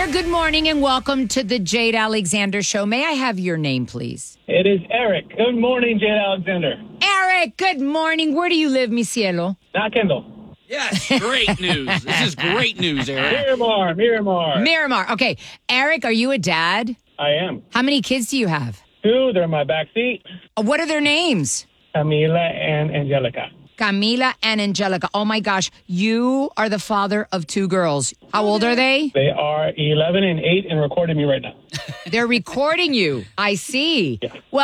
Good morning and welcome to the Jade Alexander Show. May I have your name, please? It is Eric. Good morning, Jade Alexander. Eric, good morning. Where do you live, mi cielo? Not Kendall. Yes, great news. This is great news, Eric. Miramar. Miramar. Okay. Eric, are you a dad? I am. How many kids do you have? 2, they're in my backseat. What are their names? Camila and Angelica. Camila and Angelica. Oh my gosh, you are the father of 2 girls. How old are they? They are 11 and 8 and recording me right now. They're recording you. I see. Yeah. Well,